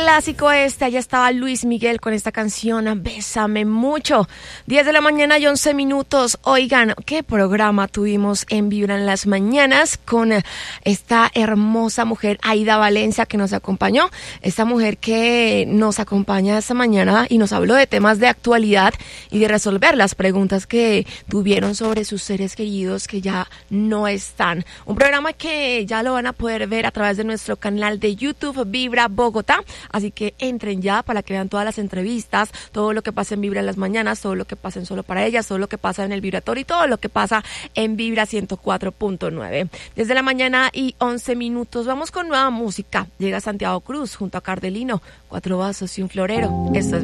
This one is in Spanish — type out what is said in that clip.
clásico este, allá estaba Luis Miguel con esta canción Bésame Mucho. 10 de la mañana y 11 minutos. Oigan, qué programa tuvimos en Vibra en las mañanas con esta hermosa mujer Aida Valencia que nos acompañó. Esta mujer que nos acompaña esta mañana y nos habló de temas de actualidad y de resolver las preguntas que tuvieron sobre sus seres queridos que ya no están. Un programa que ya lo van a poder ver a través de nuestro canal de YouTube Vibra Bogotá. Así que entren ya para que vean todas las entrevistas, todo lo que pasa en Vibra en las mañanas, todo lo que pasa en Solo para Ellas, todo lo que pasa en el Vibratorio y todo lo que pasa en Vibra 104.9. Desde la mañana y 11 minutos vamos con nueva música. Llega Santiago Cruz junto a Cardelino, 4 vasos y un florero. Esto es